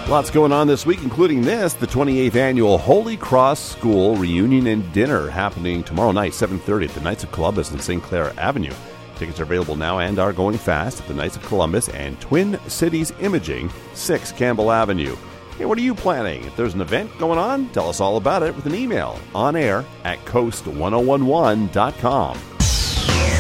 Lots going on this week, including this, the 28th Annual Holy Cross School Reunion and Dinner happening tomorrow night, 7:30 at the Knights of Columbus on St. Clair Avenue. Tickets are available now and are going fast at the Knights of Columbus and Twin Cities Imaging, 6 Campbell Avenue. Hey, what are you planning? If there's an event going on, tell us all about it with an email on air at coast1011.com.